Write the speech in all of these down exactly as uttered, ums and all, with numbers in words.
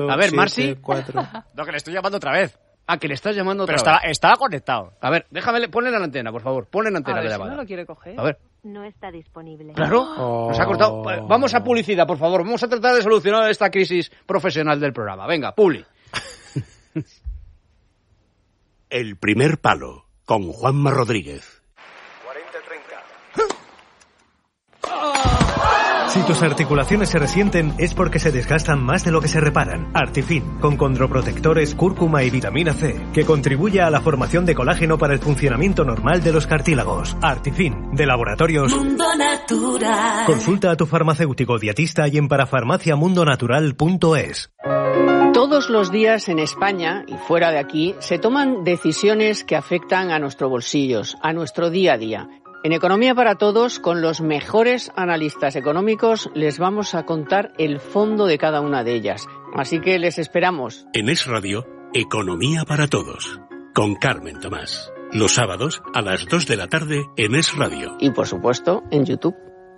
A ver, Marci. No, que le estoy llamando otra vez. Ah, que le estás llamando otra Pero vez. estaba, estaba conectado. A ver, déjame, ponle la antena, por favor. Ponle la antena a de ver la si llamada. no lo quiere coger. A ver. No está disponible. Claro, Oh. nos ha cortado. Vamos a publicidad, por favor. Vamos a tratar de solucionar esta crisis profesional del programa. Venga, publi. El primer palo, con Juanma Rodríguez. cuarenta treinta. Si tus articulaciones se resienten es porque se desgastan más de lo que se reparan. Artifin, con condroprotectores, cúrcuma y vitamina C, que contribuye a la formación de colágeno para el funcionamiento normal de los cartílagos. Artifin, de Laboratorios Mundo Natural. Consulta a tu farmacéutico dietista y en parafarmacia mundo natural punto es. Todos los días en España y fuera de aquí se toman decisiones que afectan a nuestros bolsillos, a nuestro día a día. En Economía para Todos, con los mejores analistas económicos, les vamos a contar el fondo de cada una de ellas. Así que les esperamos. En Es Radio, Economía para Todos, con Carmen Tomás. Los sábados a las dos de la tarde en Es Radio. Y por supuesto, en YouTube.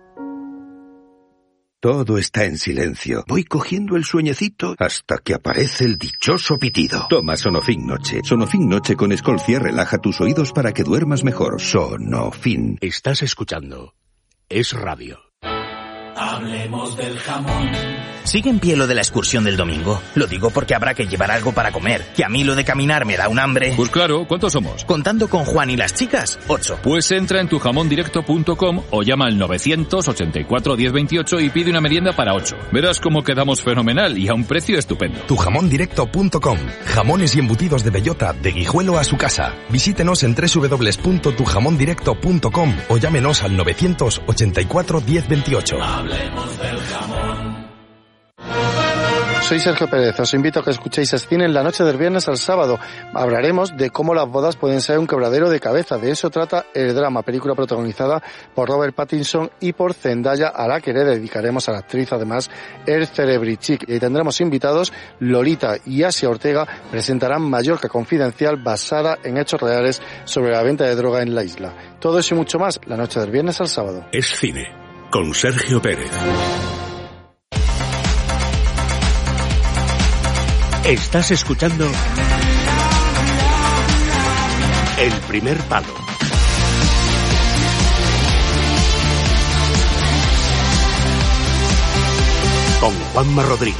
Todo está en silencio. Voy cogiendo el sueñecito hasta que aparece el dichoso pitido. Toma Sonofin Noche. Sonofin Noche con Escolcia relaja tus oídos para que duermas mejor. Sonofin. Estás escuchando Es Radio. Hablemos del jamón. ¿Sigue en pie lo de la excursión del domingo? Lo digo porque habrá que llevar algo para comer, que a mí lo de caminar me da un hambre. Pues claro, ¿cuántos somos? Contando con Juan y las chicas, ocho. Pues entra en tu jamón directo punto com o llama al novecientos ochenta y cuatro diez veintiocho y pide una merienda para ocho. Verás cómo quedamos fenomenal y a un precio estupendo. tu jamón directo punto com. Jamones y embutidos de bellota, de Guijuelo a su casa. Visítenos en doble u doble u doble u punto tu jamón directo punto com o llámenos al novecientos ochenta y cuatro diez veintiocho. Hablemos del jamón. Soy Sergio Pérez, os invito a que escuchéis Cine en la noche del viernes al sábado. Hablaremos de cómo las bodas pueden ser un quebradero de cabeza. De eso trata El drama, película protagonizada por Robert Pattinson y por Zendaya, a la que le dedicaremos a la actriz además el Celebrity Chic. Y tendremos invitados. Lolita y Asia Ortega presentarán Mallorca Confidencial, basada en hechos reales sobre la venta de droga en la isla. Todo eso y mucho más, la noche del viernes al sábado. Es Cine, con Sergio Pérez. Estás escuchando El primer palo. Con Juanma Rodríguez.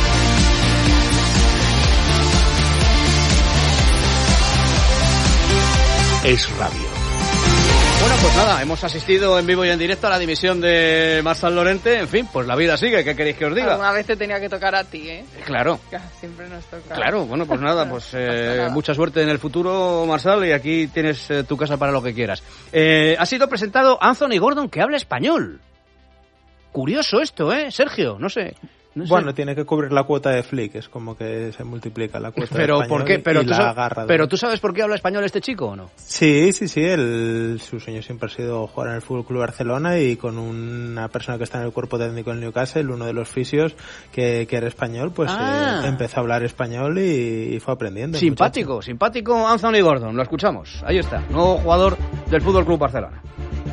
Es Radio. Bueno, pues nada, hemos asistido en vivo y en directo a la dimisión de Marçal Llorente. En fin, pues la vida sigue, ¿qué queréis que os diga? Alguna vez te tenía que tocar a ti, ¿eh? Claro. Siempre nos toca. Claro, bueno, pues nada, pues eh, mucha suerte en el futuro, Marçal, y aquí tienes eh, tu casa para lo que quieras. Eh, ha sido presentado Anthony Gordon, que habla español. Curioso esto, ¿eh, Sergio? No sé. No bueno, sé. tiene que cubrir la cuota de Flick, es como que se multiplica la cuota pero de ¿por qué? Pero, y tú la sabes, garra de... pero tú sabes por qué habla español este chico, ¿o no? Sí, sí, sí, el, su sueño siempre ha sido jugar en el Fútbol Club Barcelona, y con una persona que está en el cuerpo técnico del Newcastle, uno de los fisios que, que era español, pues ah. eh, empezó a hablar español y, y fue aprendiendo. Simpático, muchacho. simpático Anthony Gordon, lo escuchamos. Ahí está, nuevo jugador del Fútbol Club Barcelona.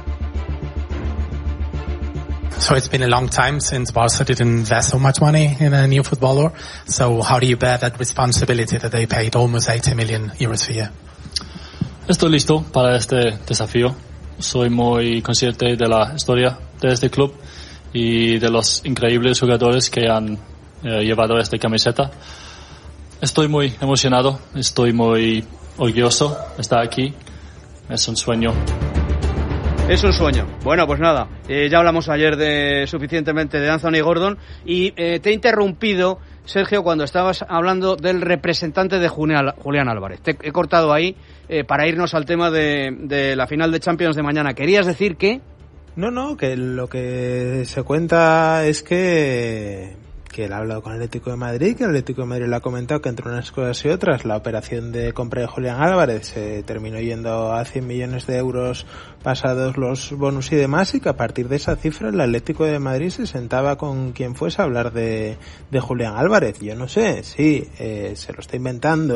So it's been a long time since Barca didn't invest so much money in a new footballer. So how do you bear that responsibility that they paid almost eighty million euros a year? Estoy listo para este desafío. Soy muy consciente de la historia de este club y de los increíbles jugadores que han eh, llevado esta camiseta. Estoy muy emocionado, estoy muy orgulloso de estar aquí. Es un sueño. Es un sueño. Bueno, pues nada, eh, ya hablamos ayer de suficientemente de Anthony Gordon y eh, te he interrumpido, Sergio, cuando estabas hablando del representante de Julián, Julián Álvarez. Te he cortado ahí eh, para irnos al tema de, de la final de Champions de mañana. ¿Querías decir que...? No, no, que lo que se cuenta es que... que él ha hablado con el Atlético de Madrid, que el Atlético de Madrid le ha comentado que entre unas cosas y otras la operación de compra de Julián Álvarez se terminó yendo a cien millones de euros pasados los bonus y demás, y que a partir de esa cifra el Atlético de Madrid se sentaba con quien fuese a hablar de, de Julián Álvarez. Yo no sé, sí, eh, se lo está inventando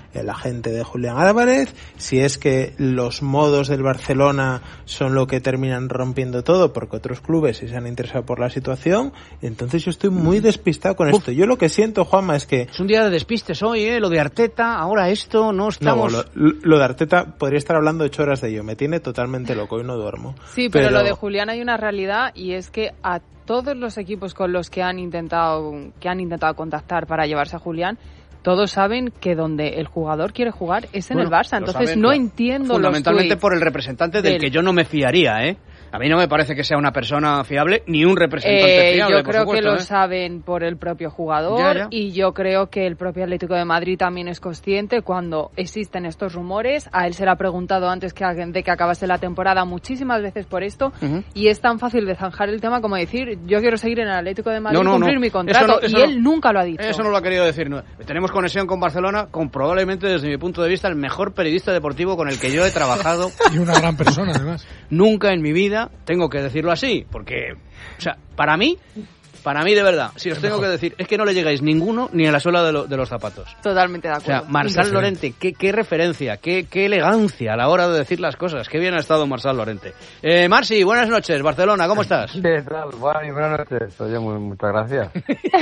el agente de Julián Álvarez, si es que los modos del Barcelona son lo que terminan rompiendo todo, porque otros clubes sí se han interesado por la situación. Entonces yo estoy muy despistado con Uf. esto. Yo lo que siento, Juanma, es que... Es un día de despistes hoy, ¿eh? Lo de Arteta, ahora esto, no estamos... No, lo, lo de Arteta, podría estar hablando ocho horas de ello. Me tiene totalmente loco y no duermo. Sí, pero, pero lo de Julián hay una realidad, y es que a todos los equipos con los que han intentado que han intentado contactar para llevarse a Julián, todos saben que donde el jugador quiere jugar es en bueno, el Barça. Entonces saben, no claro. entiendo fundamentalmente los tweets por el representante del, del que yo no me fiaría, ¿eh? A mí no me parece que sea una persona fiable ni un representante eh, fiable. Yo creo por supuesto, que lo ¿eh? saben por el propio jugador ya, ya. y yo creo que el propio Atlético de Madrid también es consciente cuando existen estos rumores. A él se le ha preguntado antes que, de que acabase la temporada muchísimas veces por esto uh-huh. y es tan fácil de zanjar el tema como decir yo quiero seguir en el Atlético de Madrid y no, no, cumplir no. mi contrato no, y no, él nunca lo ha dicho. Eso no lo ha querido decir. No. Tenemos conexión con Barcelona, con probablemente desde mi punto de vista el mejor periodista deportivo con el que yo he trabajado. Y una gran persona además. Nunca en mi vida, tengo que decirlo así, porque, o sea, para mí, para mí de verdad, si os tengo mejor. que decir, es que no le llegáis ninguno ni a la suela de, lo, de los zapatos. Totalmente de acuerdo. O sea, Marçal Llorente, qué, qué referencia, qué, qué elegancia a la hora de decir las cosas, qué bien ha estado Marçal Llorente. Eh, Marci, buenas noches, Barcelona, ¿cómo estás? ¿Qué tal? Bueno, buenas noches, oye, muy, muchas gracias.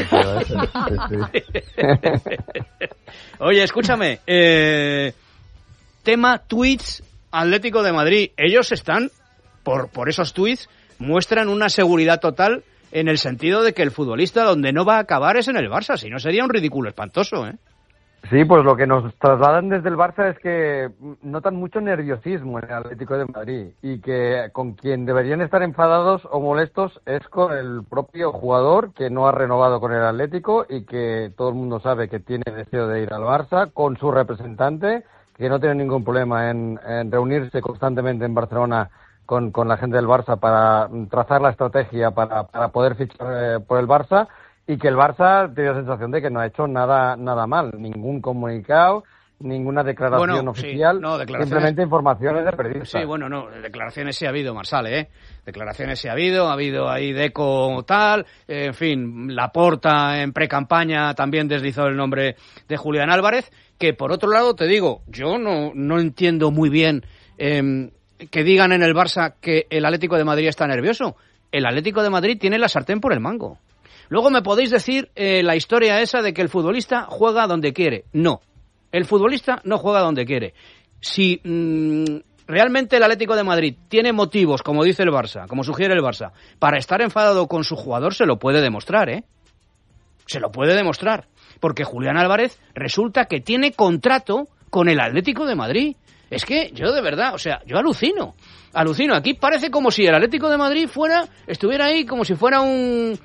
Oye, escúchame, eh, tema tweets Atlético de Madrid, ellos están, por, por esos tweets, muestran una seguridad total en el sentido de que el futbolista donde no va a acabar es en el Barça, si no sería un ridículo espantoso, ¿eh? Sí, pues lo que nos trasladan desde el Barça es que notan mucho nerviosismo en el Atlético de Madrid y que con quien deberían estar enfadados o molestos es con el propio jugador que no ha renovado con el Atlético y que todo el mundo sabe que tiene deseo de ir al Barça, con su representante, que no tiene ningún problema en, en reunirse constantemente en Barcelona con, con la gente del Barça para trazar la estrategia para, para poder fichar eh, por el Barça, y que el Barça tiene la sensación de que no ha hecho nada nada mal, ningún comunicado, ninguna declaración bueno, oficial, sí, no, simplemente informaciones de periodistas. Sí, bueno, no, declaraciones sí ha habido, Marçal, ¿eh? Declaraciones sí ha habido, ha habido ahí Deco tal, eh, en fin, Laporta en pre-campaña también deslizó el nombre de Julián Álvarez, que por otro lado te digo, yo no, no entiendo muy bien eh, que digan en el Barça que el Atlético de Madrid está nervioso. El Atlético de Madrid tiene la sartén por el mango. Luego me podéis decir eh, la historia esa de que el futbolista juega donde quiere. No, el futbolista no juega donde quiere. Si mmm, realmente el Atlético de Madrid tiene motivos, como dice el Barça, como sugiere el Barça, para estar enfadado con su jugador, se lo puede demostrar, ¿eh? Se lo puede demostrar. Porque Julián Álvarez resulta que tiene contrato con el Atlético de Madrid. Es que yo de verdad, o sea, yo alucino. Alucino. Aquí parece como si el Atlético de Madrid fuera, estuviera ahí como si fuera un...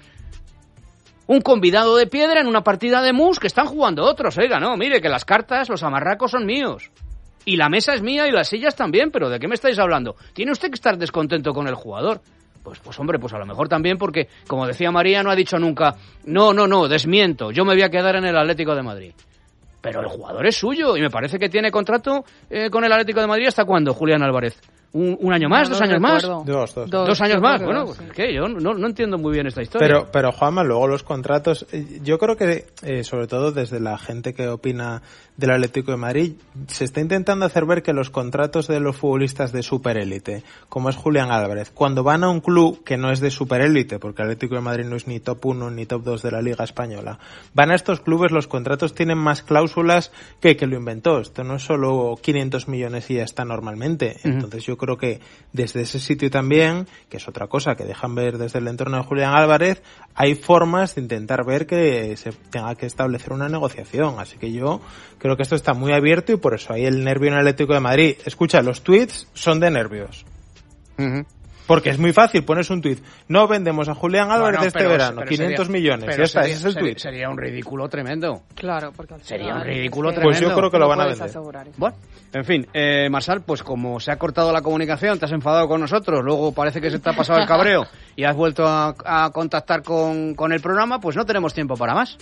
un convidado de piedra en una partida de mus que están jugando otros. Oiga, no, mire, que las cartas, los amarracos son míos. Y la mesa es mía y las sillas también, pero ¿de qué me estáis hablando? ¿Tiene usted que estar descontento con el jugador? Pues, pues hombre, pues a lo mejor también porque, como decía María, no ha dicho nunca, no, no, no, desmiento, yo me voy a quedar en el Atlético de Madrid. Pero el jugador es suyo y me parece que tiene contrato eh, con el Atlético de Madrid. ¿Hasta cuándo, Julián Álvarez? ¿Un, un año más? No, ¿Dos no años recuerdo. más? Dos, dos. ¿Dos, dos años más? Bueno, pues, ¿qué? Yo no, no entiendo muy bien esta historia. Pero, pero Juanma, luego los contratos, yo creo que, eh, sobre todo desde la gente que opina del Atlético de Madrid, se está intentando hacer ver que los contratos de los futbolistas de superélite, como es Julián Álvarez, cuando van a un club que no es de superélite, porque el Atlético de Madrid no es ni top uno ni top dos de la Liga Española, van a estos clubes, los contratos tienen más cláusulas que que lo inventó. Esto no es solo quinientos millones y ya está normalmente. Uh-huh. Entonces yo creo que desde ese sitio también, que es otra cosa que dejan ver desde el entorno de Julián Álvarez, hay formas de intentar ver que se tenga que establecer una negociación. Así que yo creo que esto está muy abierto y por eso hay el nervio en el Atlético de Madrid. Escucha, los tweets son de nervios. Uh-huh. Porque es muy fácil, pones un tuit. No vendemos a Julián Álvarez bueno, este pero, verano, pero quinientos sería, millones. Ya está, sería, ese es el tuit. Sería un ridículo tremendo. Claro, porque al final sería un ridículo es que tremendo. Pues yo creo que lo van a vender. Bueno, en fin, eh, Marçal, pues como se ha cortado la comunicación, te has enfadado con nosotros, luego parece que se te ha pasado el cabreo y has vuelto a, a contactar con, con el programa, pues no tenemos tiempo para más.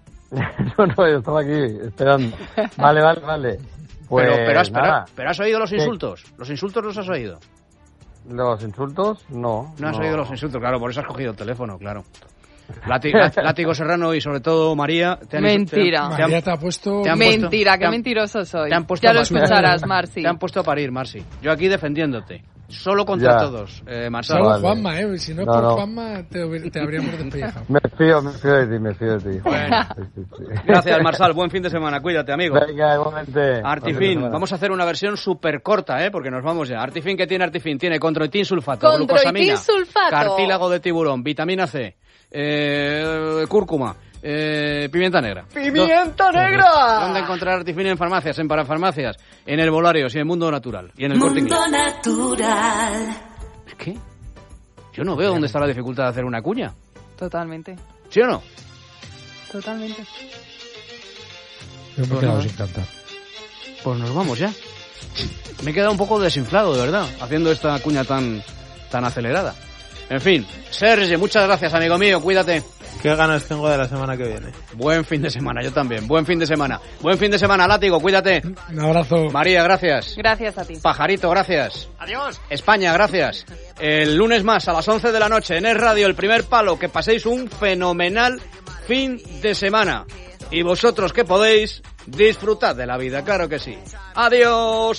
no, no, yo estaba aquí esperando. Vale, vale, vale. Pues, pero, pero, has, pero, pero has oído los ¿Qué? insultos. ¿Los insultos los has oído? ¿Los insultos? No. No has no. oído los insultos, claro, por eso has cogido el teléfono, claro. Látigo, Látigo Serrano y sobre todo María. Te han Mentira. Te han, María te ha puesto... Te han Mentira, puesto, qué han, mentiroso soy. Te han puesto ya lo escucharás, Marci. Te han puesto a parir, Marci. Yo aquí defendiéndote. Solo contra ya. todos, eh, Marsal. Solo vale. Juanma, ¿eh? Si no es no, por no. Juanma, te, te habríamos despellejado. Me fío, me fío de ti, me fío de ti. Bueno. Sí, sí, sí. Gracias, Marsal. Buen fin de semana. Cuídate, amigo. Venga, igualmente. Artifin. Vamos a hacer una versión súper corta, ¿eh? Porque nos vamos ya. Artifin, ¿qué tiene Artifin? Tiene controitin sulfato, glucosamina, sulfato, cartílago de tiburón, vitamina C, eh, cúrcuma, eh, pimienta negra. ¡Pimienta negra! ¿Dónde encontrar Artifin? En farmacias, en parafarmacias, en Herbolarios y en Mundo Natural. Y en el Corte Inglés. Mundo Natural. ¿Qué? Yo no veo dónde está la dificultad de hacer una cuña. Totalmente. ¿Sí o no? Totalmente. Yo me he Pues quedado no, sin cantar. Pues nos vamos ya. Me he quedado un poco desinflado, de verdad, haciendo esta cuña tan, tan acelerada. En fin, Sergi, muchas gracias, amigo mío, cuídate. Qué ganas tengo de la semana que viene. Buen fin de semana, yo también. Buen fin de semana. Buen fin de semana, Látigo, cuídate. Un abrazo. María, gracias. Gracias a ti. Pajarito, gracias. Adiós. España, gracias. El lunes más a las once de la noche en Es Radio, El Primer Palo. Que paséis un fenomenal fin de semana. Y vosotros que podéis, disfrutad de la vida, claro que sí. Adiós.